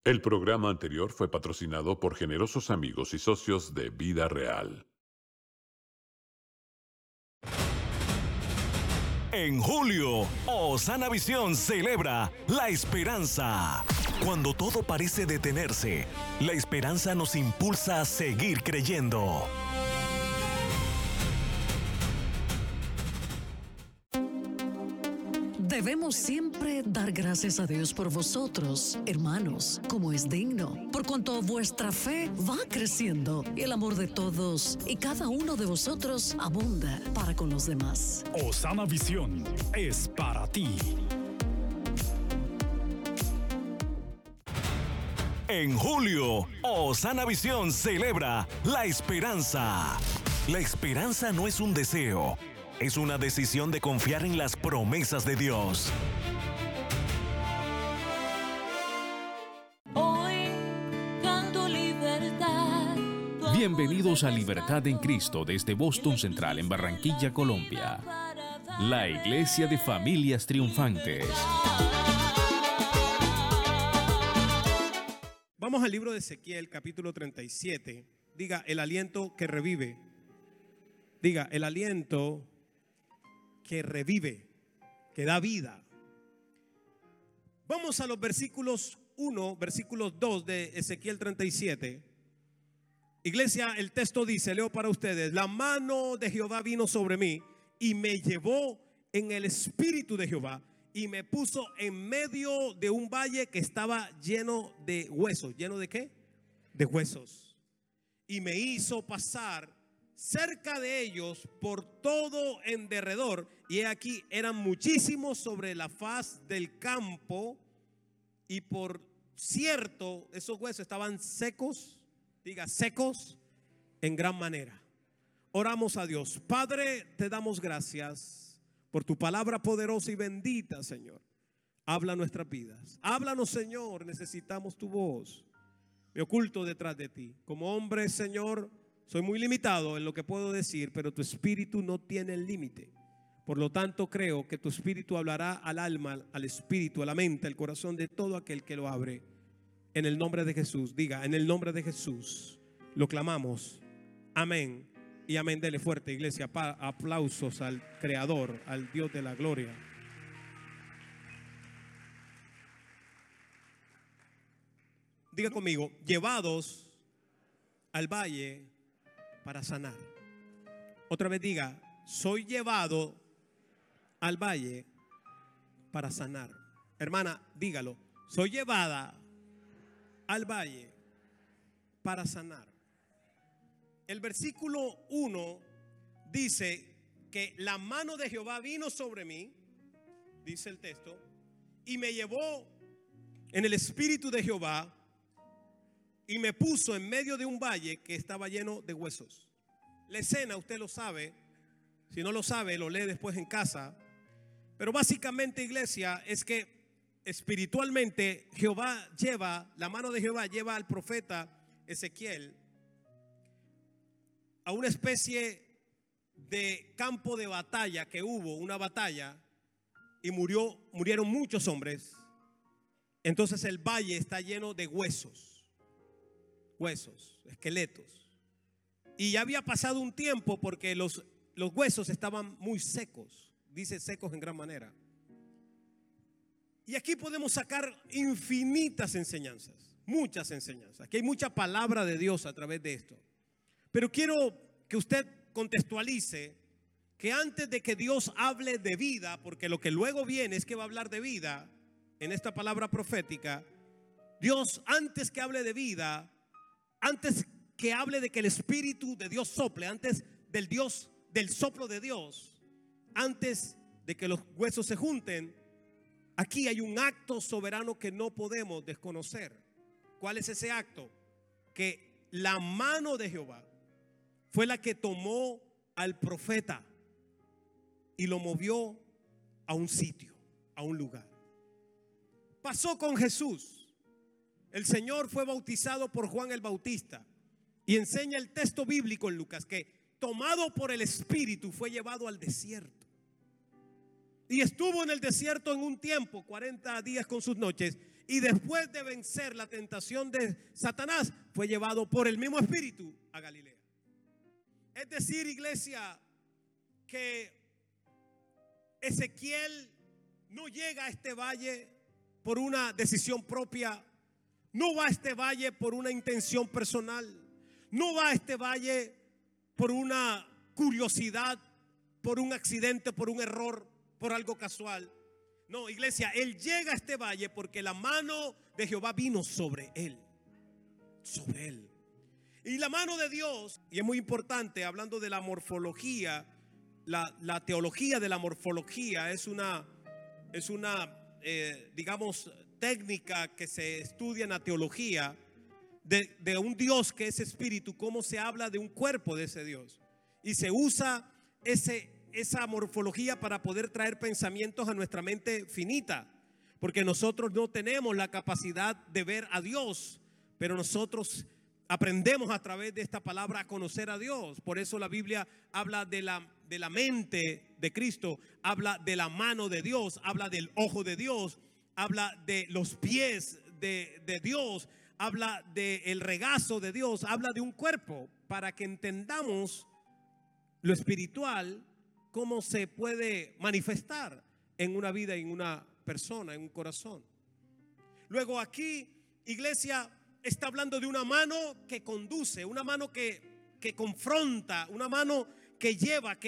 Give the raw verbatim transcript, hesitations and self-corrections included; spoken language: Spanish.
El programa anterior fue patrocinado por generosos amigos y socios de Vida Real. En julio, Osana Visión celebra la esperanza. Cuando todo parece detenerse, la esperanza nos impulsa a seguir creyendo. Debemos siempre dar gracias a Dios por vosotros, hermanos, como es digno, por cuanto vuestra fe va creciendo y el amor de todos y cada uno de vosotros abunda para con los demás. Osana Visión es para ti. En julio, Osana Visión celebra la esperanza. La esperanza no es un deseo, es una decisión de confiar en las promesas de Dios. Hoy canto libertad. Bienvenidos a Libertad en Cristo desde Boston Central en Barranquilla, Colombia. La Iglesia de Familias Triunfantes. Vamos al libro de Ezequiel, capítulo treinta y siete. Diga, el aliento que revive. Diga, el aliento que revive, que da vida. Vamos a los versículos uno, versículos dos de Ezequiel treinta y siete. Iglesia, el texto dice, leo para ustedes: la mano de Jehová vino sobre mí y me llevó en el espíritu de Jehová y me puso en medio de un valle que estaba lleno de huesos. ¿Lleno de qué? De huesos. Y me hizo pasar cerca de ellos por todo en derredor, y he aquí eran muchísimos sobre la faz del campo, y por cierto esos huesos estaban secos, diga secos en gran manera. Oramos a Dios. Padre, te damos gracias por tu palabra poderosa y bendita, Señor. Habla nuestras vidas, háblanos, Señor, necesitamos tu voz. Me oculto detrás de ti. Como hombre, Señor, soy muy limitado en lo que puedo decir, pero tu espíritu no tiene límite. Por lo tanto, creo que tu espíritu hablará al alma, al espíritu, a la mente, al corazón de todo aquel que lo abre. En el nombre de Jesús, diga, en el nombre de Jesús, lo clamamos. Amén y amén. Dele fuerte, iglesia, aplausos al Creador, al Dios de la gloria. Diga conmigo, llevados al valle para sanar. Otra vez diga, soy llevado al valle para sanar. Hermana, dígalo, soy llevada al valle para sanar. El versículo uno dice que la mano de Jehová vino sobre mí, dice el texto, y me llevó en el espíritu de Jehová y me puso en medio de un valle que estaba lleno de huesos. La escena usted lo sabe, si no lo sabe lo lee después en casa, pero básicamente, iglesia, es que espiritualmente Jehová lleva, la mano de Jehová lleva al profeta Ezequiel a una especie de campo de batalla que hubo, una batalla, y murió, murieron muchos hombres. Entonces el valle está lleno de huesos, huesos, esqueletos. Y ya había pasado un tiempo porque los, los huesos estaban muy secos, dice secos en gran manera. Y aquí podemos sacar infinitas enseñanzas, muchas enseñanzas. Aquí hay mucha palabra de Dios a través de esto. Pero quiero que usted contextualice que antes de que Dios hable de vida, porque lo que luego viene es que va a hablar de vida en esta palabra profética, Dios antes que hable de vida, antes que hable de que el Espíritu de Dios sople, antes del Dios, del soplo de Dios, antes de que los huesos se junten, aquí hay un acto soberano que no podemos desconocer. ¿Cuál es ese acto? Que la mano de Jehová fue la que tomó al profeta y lo movió a un sitio, a un lugar. Pasó con Jesús. El Señor fue bautizado por Juan el Bautista y enseña el texto bíblico en Lucas que tomado por el Espíritu fue llevado al desierto. Y estuvo en el desierto en un tiempo, cuarenta días con sus noches. Y después de vencer la tentación de Satanás, fue llevado por el mismo Espíritu a Galilea. Es decir, iglesia, que Ezequiel no llega a este valle por una decisión propia, no va a este valle por una intención personal, no va a este valle por una curiosidad, por un accidente, por un error, por algo casual. No, iglesia, él llega a este valle porque la mano de Jehová vino sobre él, sobre él. Y la mano de Dios, y es muy importante, hablando de la morfología, la, la teología de la morfología es una, es una eh, digamos, técnica que se estudia en la teología de, de un Dios que es espíritu, cómo se habla de un cuerpo de ese Dios. Y se usa ese esa morfología para poder traer pensamientos a nuestra mente finita, porque nosotros no tenemos la capacidad de ver a Dios, pero nosotros aprendemos a través de esta palabra a conocer a Dios. Por eso la Biblia habla de la, de la mente de Cristo, habla de la mano de Dios, habla del ojo de Dios, habla de los pies de, de Dios, habla del regazo de Dios, habla de un cuerpo, para que entendamos lo espiritual, cómo se puede manifestar en una vida, en una persona, en un corazón. Luego aquí, iglesia, está hablando de una mano que conduce, una mano que, que confronta, una mano que lleva, que